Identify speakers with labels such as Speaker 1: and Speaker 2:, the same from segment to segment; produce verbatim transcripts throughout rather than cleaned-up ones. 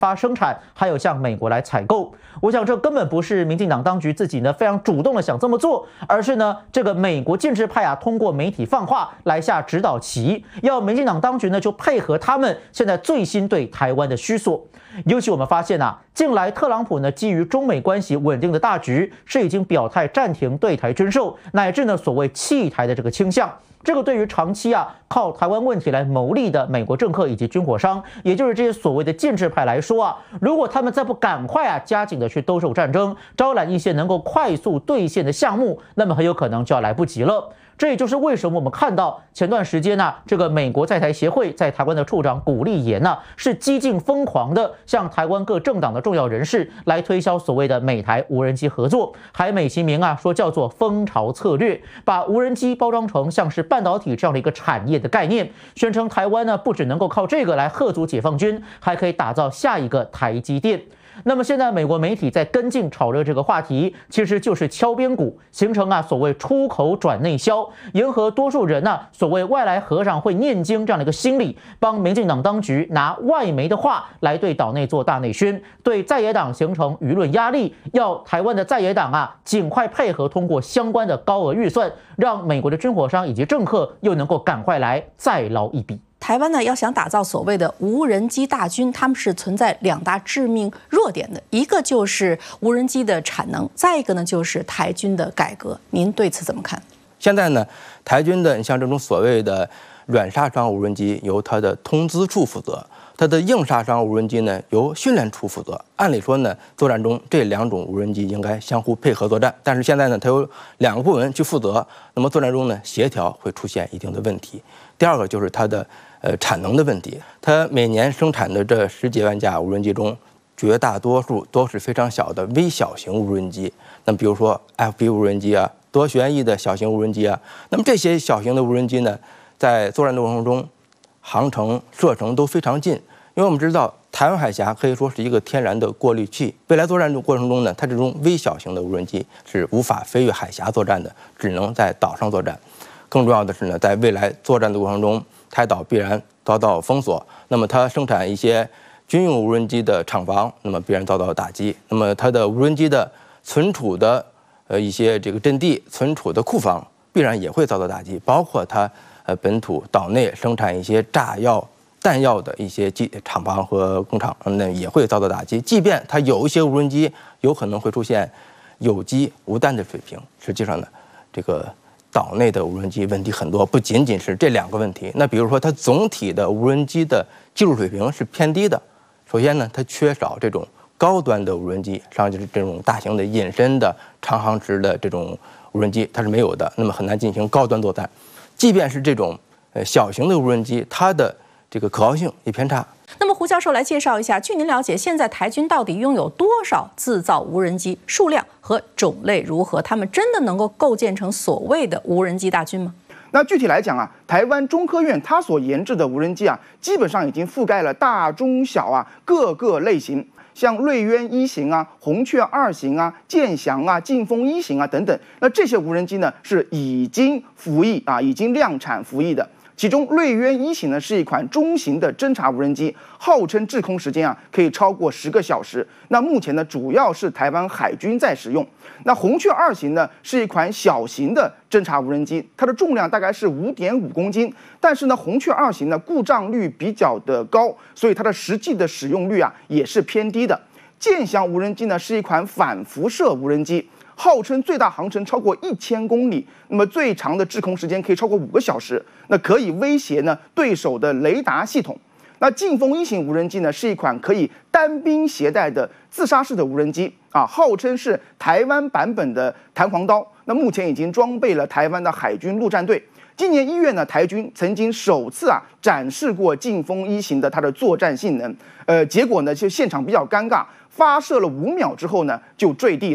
Speaker 1: 发生产，还有向美国来采购。我想这根本不是民进党当局自己呢非常主动的想这么做，而是呢这个美国建制派啊通过媒体放话来下指导棋，要民进党当局呢就配合他们现在最新对台湾的需索。尤其我们发现啊，近来特朗普呢基于中美关系稳定的大局，是已经表态暂停对台军售，乃至呢所谓弃台的这个倾向。这个对于长期啊靠台湾问题来牟利的美国政客以及军火商，也就是这些所谓的建制派来说啊，如果他们再不赶快啊加紧的去兜售战争，招揽一些能够快速兑现的项目，那么很有可能就要来不及了。这也就是为什么我们看到前段时间呢、啊，这个美国在台协会在台湾的处长古立言呢、啊，是激进疯狂的向台湾各政党的重要人士来推销所谓的美台无人机合作，还美其名啊说叫做蜂巢策略，把无人机包装成像是半导体这样的一个产业的概念，宣称台湾呢不只能够靠这个来吓阻解放军，还可以打造下一个台积电。那么现在美国媒体在跟进炒热这个话题，其实就是敲边鼓，形成啊所谓出口转内销，迎合多数人啊所谓外来和尚会念经这样的一个心理，帮民进党当局拿外媒的话来对岛内做大内宣，对在野党形成舆论压力，要台湾的在野党啊尽快配合通过相关的高额预算，让美国的军火商以及政客又能够赶快来再捞一笔。
Speaker 2: 台湾呢要想打造所谓的无人机大军，他们是存在两大致命弱点的，一个就是无人机的产能，再一个呢就是台军的改革。您对此怎么看？
Speaker 3: 现在呢，台军的你像这种所谓的软杀伤无人机由它的通资处负责，它的硬杀伤无人机呢由训练处负责。按理说呢，作战中这两种无人机应该相互配合作战，但是现在呢，它有两个部门去负责，那么作战中呢，协调会出现一定的问题。第二个就是它的呃产能的问题，它每年生产的这十几万架无人机中，绝大多数都是非常小的微小型无人机。那么比如说 F P 无人机啊，多旋翼的小型无人机啊，那么这些小型的无人机呢，在作战过程中，航程、射程都非常近。因为我们知道台湾海峡可以说是一个天然的过滤器，未来作战的过程中呢，它这种微小型的无人机是无法飞越海峡作战的，只能在岛上作战。更重要的是呢，在未来作战的过程中，台岛必然遭到封锁，那么它生产一些军用无人机的厂房，那么必然遭到打击。那么它的无人机的存储的呃一些这个阵地、存储的库房，必然也会遭到打击。包括它呃本土岛内生产一些炸药、弹药的一些机厂房和工厂，那也会遭到打击。即便它有一些无人机有可能会出现有机无弹的水平，实际上呢，这个岛内的无人机问题很多，不仅仅是这两个问题。那比如说，它总体的无人机的技术水平是偏低的。首先呢，它缺少这种高端的无人机，实际上就是这种大型的隐身的长航时的这种无人机，它是没有的，那么很难进行高端作战。即便是这种呃小型的无人机，它的这个可靠性也偏差。
Speaker 2: 那么胡教授来介绍一下，据您了解，现在台军到底拥有多少自造无人机？数量和种类如何？他们真的能够构建成所谓的无人机大军吗？
Speaker 4: 那具体来讲啊，台湾中科院它所研制的无人机啊，基本上已经覆盖了大中小啊各个类型，像瑞渊一型啊、红雀二型啊、剑翔啊、劲风一型啊等等。那这些无人机呢是已经服役啊，已经量产服役的。其中瑞渊一型呢是一款中型的侦察无人机，号称滞空时间啊可以超过十个小时。那目前呢主要是台湾海军在使用。那红雀二型呢是一款小型的侦察无人机，它的重量大概是五点五公斤，但是呢红雀二型呢故障率比较的高，所以它的实际的使用率啊也是偏低的。剑翔无人机呢是一款反辐射无人机，号称最大航程超过一千公里，那么最长的滞空时间可以超过五个小时，那可以威胁呢对手的雷达系统。那劲风一型无人机呢是一款可以单兵携带的自杀式的无人机啊，号称是台湾版本的弹簧刀。那目前已经装备了台湾的海军陆战队。今年一月呢，台军曾经首次啊展示过劲风一型的它的作战性能，呃，结果呢就现场比较尴尬，发射了五秒之后呢就坠地了。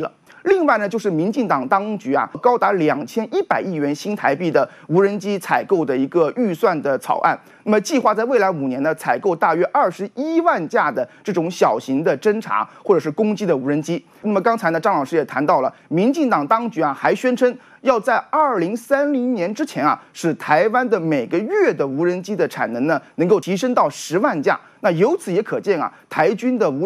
Speaker 4: 另外呢，就是民进党当局啊，高达两千一百亿元新台币的无人机采购的一个预算的草案。那么计划在未来五年呢，采购大约二十一万架的这种小型的侦察或者是攻击的无人机。那么刚才呢，张老师也谈到了，民进党当局啊，还宣称要在二零三零年之前啊，使台湾的每个月的无人机的产能呢，能够提升到十万架。那由此也可见啊，台军的无